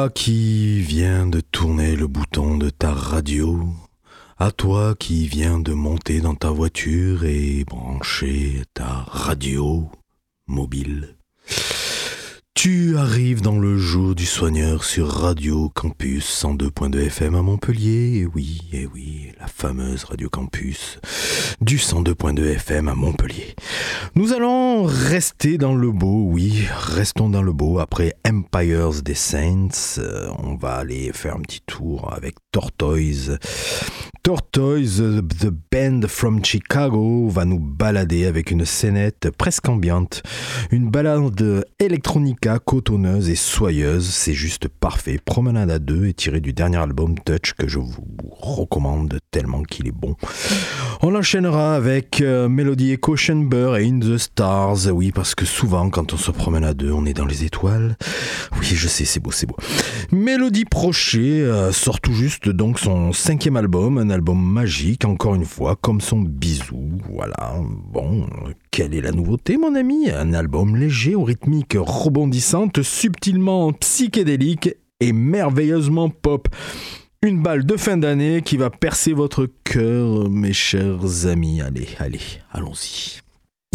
Qui vient de tourner le bouton de ta radio, à toi qui viens de monter dans ta voiture et brancher ta radio mobile. Tu arrives dans le jour du soigneur sur Radio Campus 102.2 FM à Montpellier, et oui, la fameuse Radio Campus du 102.2 FM à Montpellier. Nous allons rester dans le beau, oui, restons dans le beau. Après Empire's Descent, on va aller faire un petit tour avec Tortoise. Tortoise, the band from Chicago, va nous balader avec une scénette presque ambiante. Une balade electronica cotonneuse et soyeuse, c'est juste parfait. Promenade à deux est tiré du dernier album Touch que je vous recommande tellement qu'il est bon. On enchaînera avec Melody Echo Chamber et In the Stars. Oui, parce que souvent quand on se promène à deux, on est dans les étoiles. Oui, je sais, c'est beau. Mélodie Prochet sort tout juste donc son 5e album, un album magique, encore une fois, comme son bisou. Voilà, bon, quelle est la nouveauté, mon ami ? Un album léger, aux rythmiques rebondissantes, subtilement psychédélique et merveilleusement pop. Une balle de fin d'année qui va percer votre cœur, mes chers amis. Allez, allons-y.